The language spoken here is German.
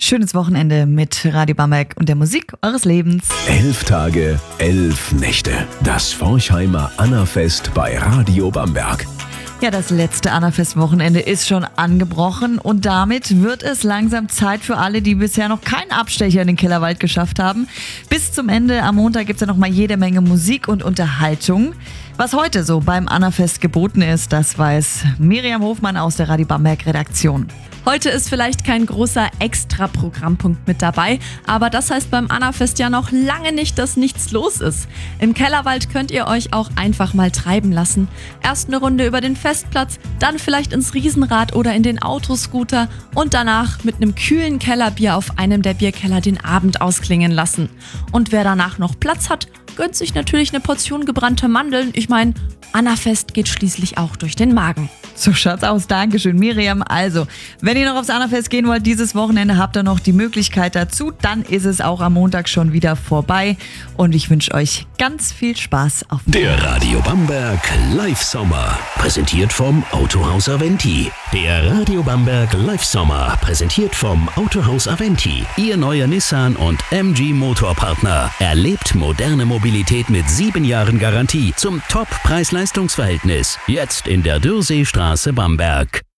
schönes Wochenende mit Radio Bamberg und der Musik eures Lebens. 11 Tage, 11 Nächte. Das Forchheimer Annafest bei Radio Bamberg. Ja, das letzte Annafest-Wochenende ist schon angebrochen und damit wird es langsam Zeit für alle, die bisher noch keinen Abstecher in den Kellerwald geschafft haben. Bis zum Ende am Montag gibt es ja noch mal jede Menge Musik und Unterhaltung. Was heute so beim Annafest geboten ist, das weiß Miriam Hofmann aus der Radio Bamberg Redaktion. Heute ist vielleicht kein großer Extra-Programmpunkt mit dabei, aber das heißt beim Annafest ja noch lange nicht, dass nichts los ist. Im Kellerwald könnt ihr euch auch einfach mal treiben lassen. Erst eine Runde über den Festplatz, dann vielleicht ins Riesenrad oder in den Autoscooter und danach mit einem kühlen Kellerbier auf einem der Bierkeller den Abend ausklingen lassen. Und wer danach noch Platz hat, gönnt sich natürlich eine Portion gebrannte Mandeln. Ich meine, Annafest geht schließlich auch durch den Magen. So schaut's aus. Dankeschön, Miriam. Also, wenn ihr noch aufs Annafest gehen wollt, dieses Wochenende habt ihr noch die Möglichkeit dazu. Dann ist es auch am Montag schon wieder vorbei. Und ich wünsche euch ganz viel Spaß auf dem Der Radio Bamberg Live Sommer. Präsentiert vom Autohaus Aventi. Der Radio Bamberg Live Sommer. Präsentiert vom Autohaus Aventi. Ihr neuer Nissan und MG Motorpartner. Erlebt moderne Mobilität mit 7 Jahren Garantie zum Top-Preis-Leistungs-Verhältnis. Jetzt in der Dürseestraße Bamberg.